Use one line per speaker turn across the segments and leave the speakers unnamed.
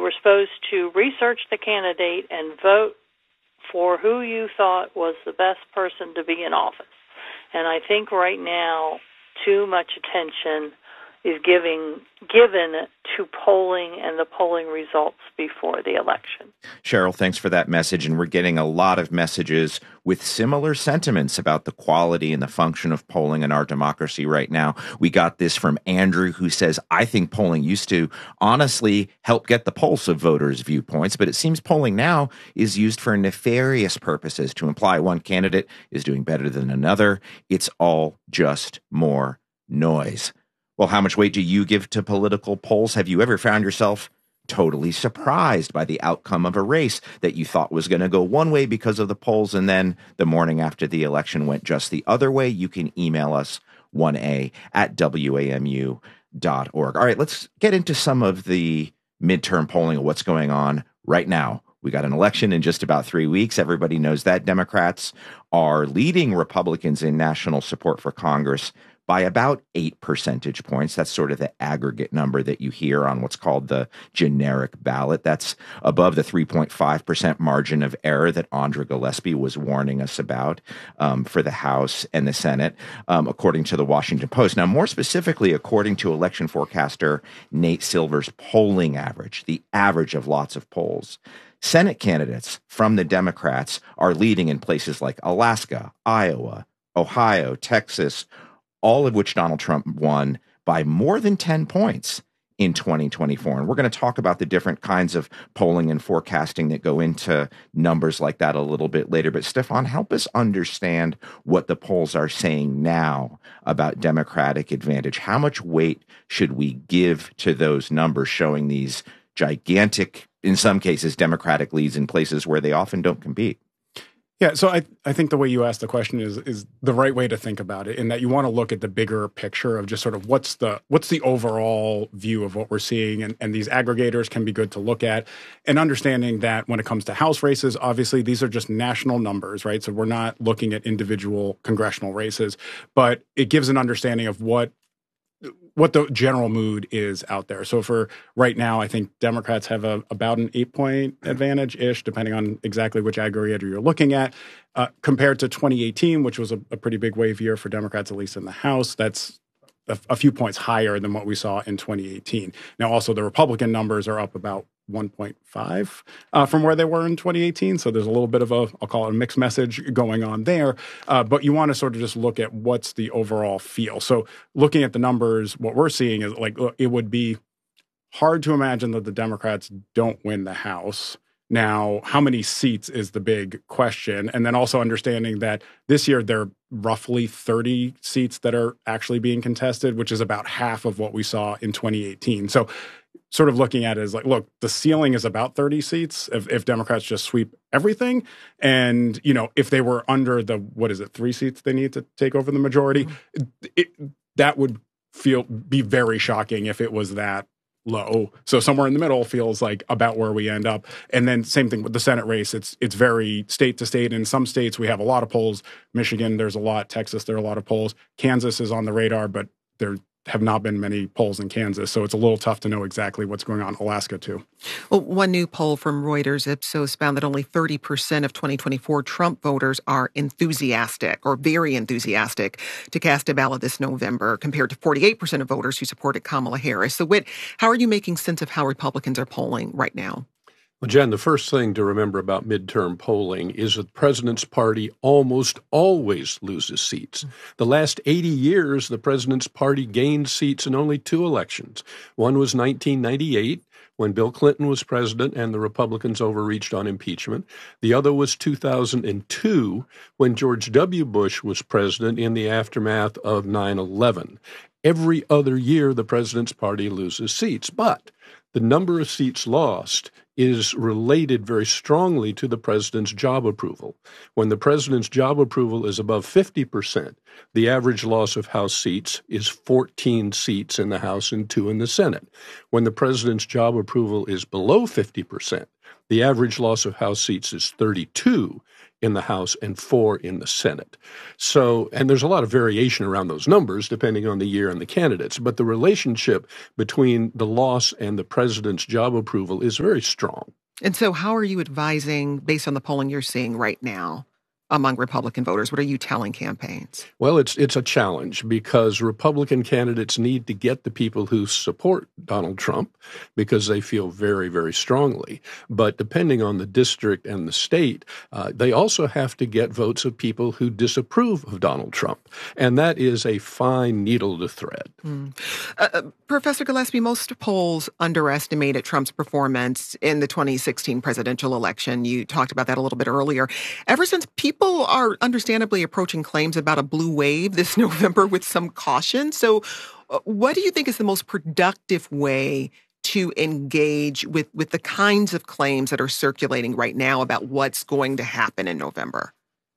were supposed to research the candidate and vote for who you thought was the best person to be in office. And I think right now too much attention is given to polling and the polling results before the election.
Cheryl, thanks for that message. And we're getting a lot of messages with similar sentiments about the quality and the function of polling in our democracy right now. We got this from Andrew, who says, I think polling used to honestly help get the pulse of voters' viewpoints, but it seems polling now is used for nefarious purposes to imply one candidate is doing better than another. It's all just more noise. Well, how much weight do you give to political polls? Have you ever found yourself totally surprised by the outcome of a race that you thought was going to go one way because of the polls, and then the morning after the election went just the other way? You can email us 1a@wamu.org. All right, let's get into some of the midterm polling of what's going on right now. We got an election in just about 3 weeks. Everybody knows that. Democrats are leading Republicans in national support for Congress by about 8 percentage points. That's sort of the aggregate number that you hear on what's called the generic ballot. That's above the 3.5% margin of error that Andra Gillespie was warning us about for the House and the Senate, according to the Washington Post. Now, more specifically, according to election forecaster Nate Silver's polling average, the average of lots of polls, Senate candidates from the Democrats are leading in places like Alaska, Iowa, Ohio, Texas, all of which Donald Trump won by more than 10 points in 2024. And we're going to talk about the different kinds of polling and forecasting that go into numbers like that a little bit later. But Stefan, help us understand what the polls are saying now about Democratic advantage. How much weight should we give to those numbers showing these gigantic, in some cases, Democratic leads in places where they often don't compete?
Yeah, so I think the way you asked the question is the right way to think about it, in that you want to look at the bigger picture of just sort of what's the overall view of what we're seeing, and these aggregators can be good to look at, and understanding that when it comes to House races, obviously these are just national numbers, right? So we're not looking at individual congressional races, but it gives an understanding of what the general mood is out there. So for right now, I think Democrats have about an 8-point advantage-ish, depending on exactly which aggregator you're looking at, compared to 2018, which was a pretty big wave year for Democrats, at least in the House. That's a few points higher than what we saw in 2018. Now, also, the Republican numbers are up about 1.5 from where they were in 2018. So there's a little bit of I'll call it a mixed message going on there. But you want to sort of just look at what's the overall feel. So looking at the numbers, what we're seeing is like, it would be hard to imagine that the Democrats don't win the House. Now, how many seats is the big question? And then also understanding that this year there are roughly 30 seats that are actually being contested, which is about half of what we saw in 2018. So sort of looking at it as like, look, the ceiling is about 30 seats if Democrats just sweep everything. And, if they were under the, 3 seats they need to take over the majority, that would be very shocking if it was that low. So somewhere in the middle feels like about where we end up. And then same thing with the Senate race. It's very state to state. In some states, we have a lot of polls. Michigan, there's a lot. Texas, there are a lot of polls. Kansas is on the radar, but there have not been many polls in Kansas. So it's a little tough to know exactly what's going on. Alaska, too.
Well, one new poll from Reuters Ipsos found that only 30% of 2024 Trump voters are enthusiastic or very enthusiastic to cast a ballot this November, compared to 48% of voters who supported Kamala Harris. So, Whit, how are you making sense of how Republicans are polling right now?
Well, Jen, the first thing to remember about midterm polling is that the president's party almost always loses seats. The last 80 years, the president's party gained seats in only 2 elections. One was 1998, when Bill Clinton was president and the Republicans overreached on impeachment. The other was 2002, when George W. Bush was president in the aftermath of 9/11. Every other year, the president's party loses seats, but the number of seats lost is related very strongly to the president's job approval. When the president's job approval is above 50%, the average loss of House seats is 14 seats in the House and 2 in the Senate. When the president's job approval is below 50%, the average loss of House seats is 32 in the House and 4 in the Senate. So, and there's a lot of variation around those numbers depending on the year and the candidates, but the relationship between the loss and the president's job approval is very strong.
And so how are you advising, based on the polling you're seeing right now, among Republican voters? What are you telling campaigns?
Well, it's a challenge because Republican candidates need to get the people who support Donald Trump because they feel very, very strongly. But depending on the district and the state, they also have to get votes of people who disapprove of Donald Trump. And that is a fine needle to thread.
Professor Gillespie, most polls underestimated Trump's performance in the 2016 presidential election. You talked about that a little bit earlier. Ever since people are understandably approaching claims about a blue wave this November with some caution. So what do you think is the most productive way to engage with the kinds of claims that are circulating right now about what's going to happen in November?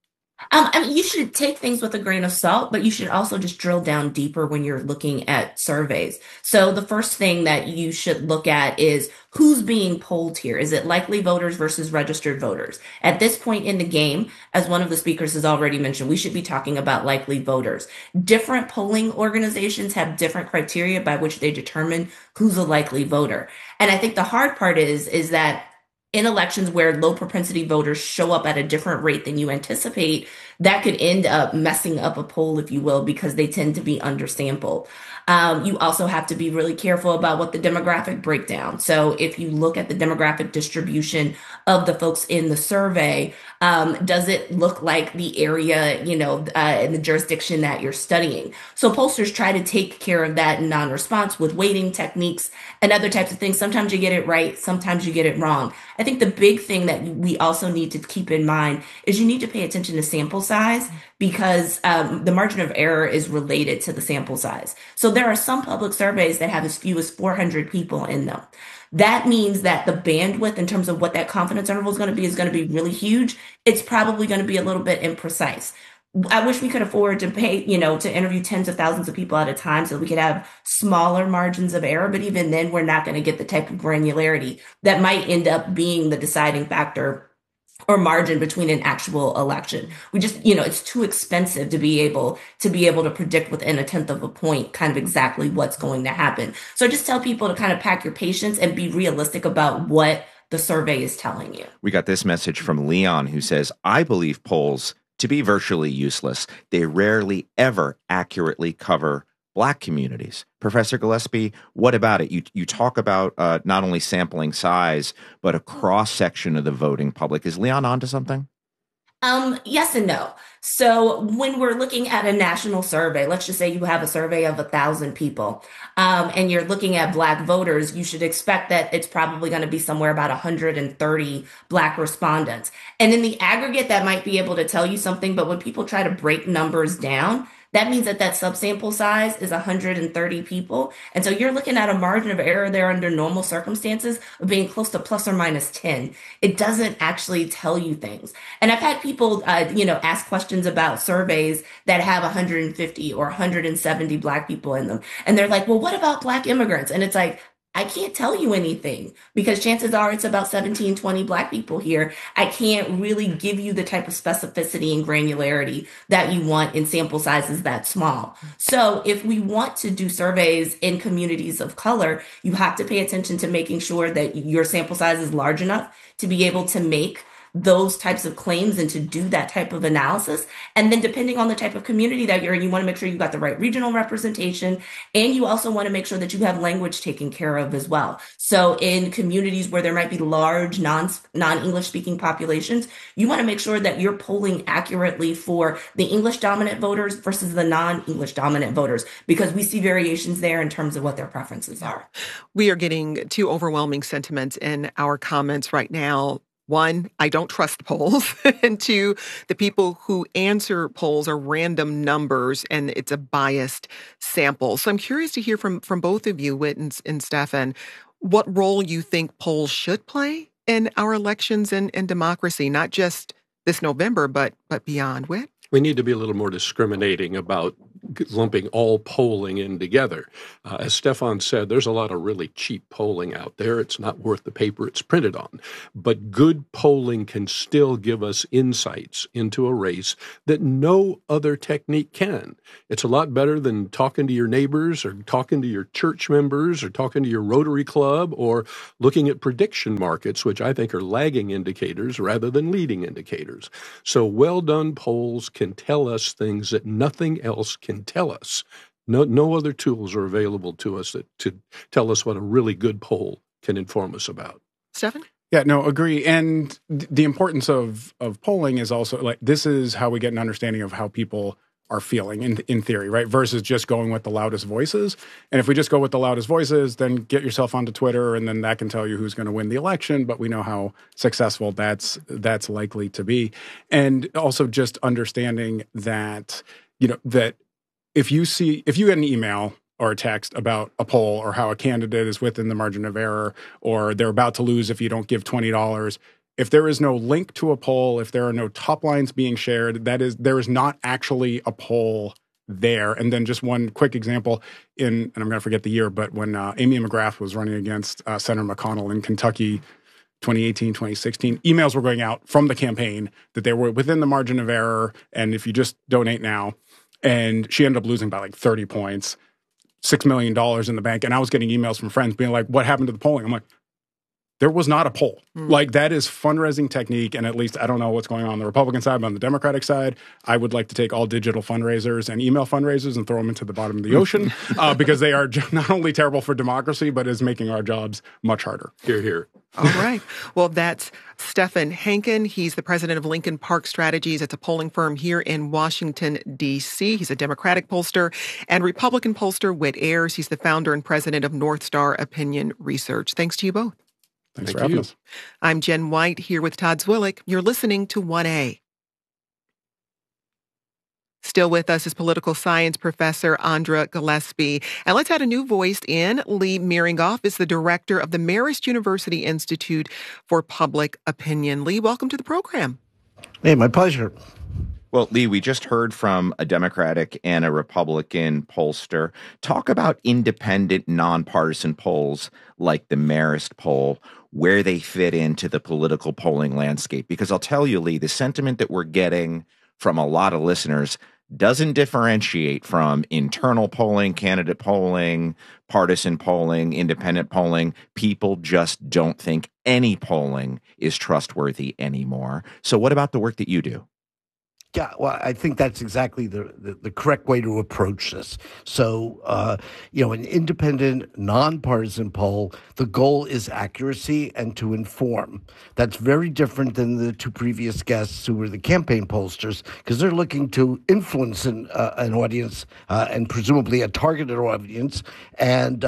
I mean, you should take things with a grain of salt, but you should also just drill down deeper when you're looking at surveys. So the first thing that you should look at is who's being polled here. Is it likely voters versus registered voters? At this point in the game, as one of the speakers has already mentioned, we should be talking about likely voters. Different polling organizations have different criteria by which they determine who's a likely voter. And I think the hard part is that in elections where low propensity voters show up at a different rate than you anticipate, that could end up messing up a poll, if you will, because they tend to be undersampled. You also have to be really careful about what the demographic breakdown. So if you look at the demographic distribution of the folks in the survey, does it look like the area, in the jurisdiction that you're studying? So pollsters try to take care of that in non-response with weighting techniques and other types of things. Sometimes you get it right, sometimes you get it wrong. I think the big thing that we also need to keep in mind is you need to pay attention to sample size because the margin of error is related to the sample size. So there are some public surveys that have as few as 400 people in them. That means that the bandwidth in terms of what that confidence interval is going to be really huge. It's probably going to be a little bit imprecise. I wish we could afford to pay, to interview tens of thousands of people at a time so we could have smaller margins of error. But even then, we're not going to get the type of granularity that might end up being the deciding factor or margin between an actual election. We just, it's too expensive to be able to predict within a tenth of a point kind of exactly what's going to happen. So I just tell people to kind of pack your patience and be realistic about what the survey is telling you.
We got this message from Leon who says, I believe polls to be virtually useless. They rarely ever accurately cover Black communities. Professor Gillespie, what about it? You talk about not only sampling size, but a cross-section of the voting public. Is Leon onto something?
Yes and no. So when we're looking at a national survey, let's just say you have a survey of 1,000 people, and you're looking at Black voters, you should expect that it's probably going to be somewhere about 130 Black respondents. And in the aggregate, that might be able to tell you something, but when people try to break numbers down, that means that subsample size is 130 people. And so you're looking at a margin of error there under normal circumstances of being close to plus or minus 10. It doesn't actually tell you things. And I've had people, ask questions about surveys that have 150 or 170 Black people in them. And they're like, well, what about Black immigrants? And it's like, I can't tell you anything because chances are it's about 17, 20 Black people here. I can't really give you the type of specificity and granularity that you want in sample sizes that small. So if we want to do surveys in communities of color, you have to pay attention to making sure that your sample size is large enough to be able to make those types of claims and to do that type of analysis. And then depending on the type of community that you're in, you want to make sure you got the right regional representation. And you also want to make sure that you have language taken care of as well. So in communities where there might be large non-English speaking populations, you want to make sure that you're polling accurately for the English dominant voters versus the non-English dominant voters, because we see variations there in terms of what their preferences are.
We are getting two overwhelming sentiments in our comments right now. One, I don't trust polls. And two, the people who answer polls are random numbers and it's a biased sample. So I'm curious to hear from both of you, Whit and Stefan, what role you think polls should play in our elections and democracy, not just this November, but beyond. Whit?
We need to be a little more discriminating about lumping all polling in together. As Stefan said, there's a lot of really cheap polling out there. It's not worth the paper it's printed on. But good polling can still give us insights into a race that no other technique can. It's a lot better than talking to your neighbors or talking to your church members or talking to your Rotary Club or looking at prediction markets, which I think are lagging indicators rather than leading indicators. So well-done polls can tell us things that nothing else can tell us. No other tools are available to us to tell us what a really good poll can inform us about.
Stefan?
Yeah, no, agree. And the importance of polling is also like this is how we get an understanding of how people are feeling in theory, right? Versus just going with the loudest voices. And if we just go with the loudest voices, then get yourself onto Twitter, and then that can tell you who's going to win the election. But we know how successful that's likely to be. And also just understanding that that if you get an email or a text about a poll or how a candidate is within the margin of error or they're about to lose if you don't give $20, if there is no link to a poll, if there are no top lines being shared, there is not actually a poll there. And then just one quick example and I'm going to forget the year, but when Amy McGrath was running against Senator McConnell in Kentucky, 2018, 2016, emails were going out from the campaign that they were within the margin of error. And if you just donate now, and she ended up losing by like 30 points, $6 million in the bank. And I was getting emails from friends being like, what happened to the polling? I'm like, there was not a poll. Like that is fundraising technique. And at least I don't know what's going on the Republican side, but on the Democratic side, I would like to take all digital fundraisers and email fundraisers and throw them into the bottom of the ocean because they are not only terrible for democracy, but is making our jobs much harder.
Hear, hear.
All right. Well, that's Stefan Hankin. He's the president of Lincoln Park Strategies. It's a polling firm here in Washington, D.C. He's a Democratic pollster and Republican pollster, Whit Ayers. He's the founder and president of North Star Opinion Research. Thanks to you both.
Thanks for having us.
I'm Jen White here with Todd Zwillich. You're listening to 1A. Still with us is political science professor Andra Gillespie. And let's add a new voice in. Lee Miringoff is the director of the Marist University Institute for Public Opinion. Lee, welcome to the program.
Hey, my pleasure.
Well, Lee, we just heard from a Democratic and a Republican pollster talk about independent, nonpartisan polls like the Marist poll, where they fit into the political polling landscape. Because I'll tell you, Lee, the sentiment that we're getting from a lot of listeners doesn't differentiate from internal polling, candidate polling, partisan polling, independent polling. People just don't think any polling is trustworthy anymore. So what about the work that you do?
Yeah, well, I think that's exactly the correct way to approach this. So, an independent, nonpartisan poll, the goal is accuracy and to inform. That's very different than the two previous guests who were the campaign pollsters, because they're looking to influence an audience and presumably a targeted audience. And,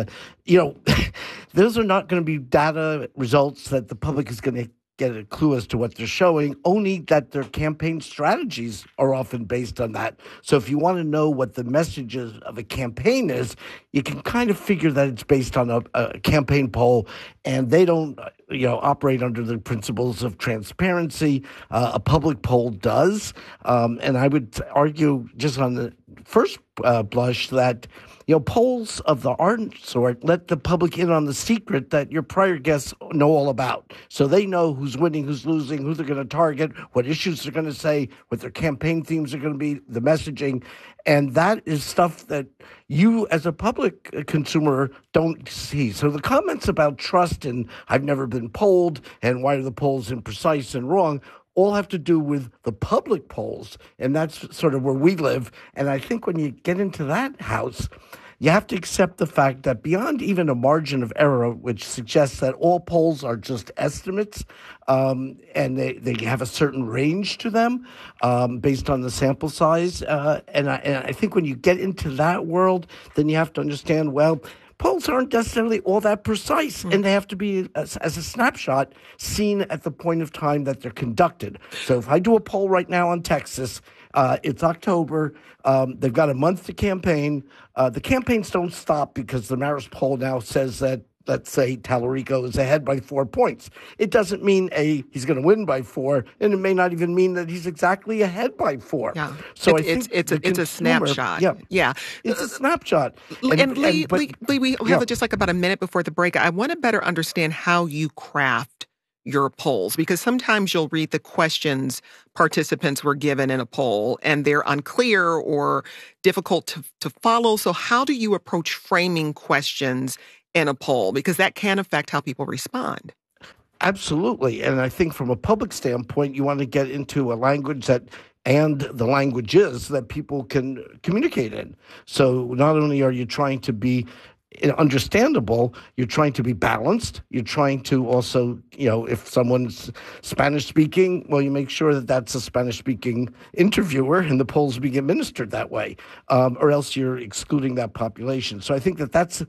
those are not going to be data results that the public is going to get a clue as to what they're showing, only that their campaign strategies are often based on that. So if you want to know what the message of a campaign is, you can kind of figure that it's based on a campaign poll, and they don't operate under the principles of transparency. A public poll does. And I would argue just on the first blush that polls of the ardent sort let the public in on the secret that your prior guests know all about. So they know who's winning, who's losing, who they're going to target, what issues they're going to say, what their campaign themes are going to be, the messaging. And that is stuff that you as a public consumer don't see. So the comments about trust and I've never been polled and why are the polls imprecise and wrong all have to do with the public polls, and that's sort of where we live. And I think when you get into that house, you have to accept the fact that beyond even a margin of error, which suggests that all polls are just estimates, and they have a certain range to them based on the sample size. And I think when you get into that world, then you have to understand, well, polls aren't necessarily all that precise, and they have to be, as a snapshot, seen at the point of time that they're conducted. So if I do a poll right now on Texas, it's October. They've got a month to campaign. The campaigns don't stop because the Marist poll now says that let's say Tallarico is ahead by 4 points. It doesn't mean he's going to win by 4, and it may not even mean that he's exactly ahead by 4.
Yeah.
So
I think it's a snapshot. Yeah.
It's a snapshot.
And Lee, we have just like about a minute before the break. I want to better understand how you craft your polls, because sometimes you'll read the questions participants were given in a poll and they're unclear or difficult to follow. So how do you approach framing questions in a poll? Because that can affect how people respond.
Absolutely. And I think from a public standpoint, you want to get into a language and the languages that people can communicate in. So not only are you trying to be understandable, you're trying to be balanced. You're trying to also, if someone's Spanish speaking, well, you make sure that that's a Spanish speaking interviewer and the polls being administered that way, or else you're excluding that population. So I think that's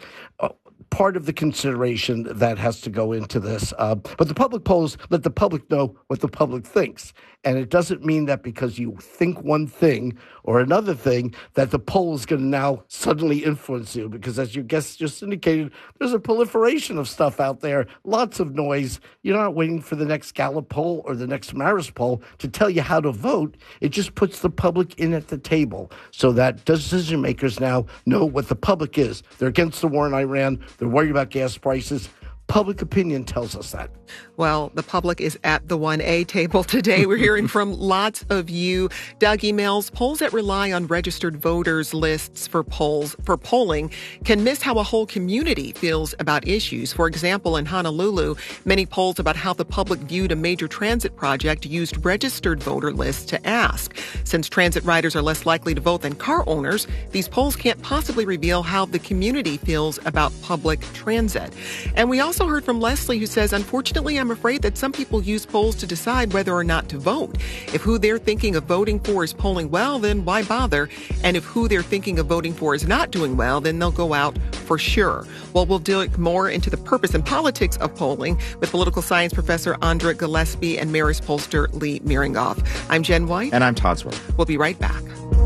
part of the consideration that has to go into this. But the public polls let the public know what the public thinks. And it doesn't mean that because you think one thing or another thing that the poll is going to now suddenly influence you. Because as your guest just indicated, there's a proliferation of stuff out there, lots of noise. You're not waiting for the next Gallup poll or the next Marist poll to tell you how to vote. It just puts the public in at the table so that decision makers now know what the public is. They're against the war in Iran. They're worried about gas prices. Public opinion tells us that.
Well, the public is at the 1A table today. We're hearing from lots of you. Doug emails, polls that rely on registered voters lists for polling can miss how a whole community feels about issues. For example, in Honolulu, many polls about how the public viewed a major transit project used registered voter lists to ask. Since transit riders are less likely to vote than car owners, these polls can't possibly reveal how the community feels about public transit. And we also heard from Leslie, who says, unfortunately, I'm afraid that some people use polls to decide whether or not to vote. If who they're thinking of voting for is polling well, then why bother? And if who they're thinking of voting for is not doing well, then they'll go out for sure. Well, we'll dig more into the purpose and politics of polling with political science professor Andra Gillespie and Marist pollster Lee Miringoff. I'm Jen White.
And I'm Todd Swerve.
We'll be right back.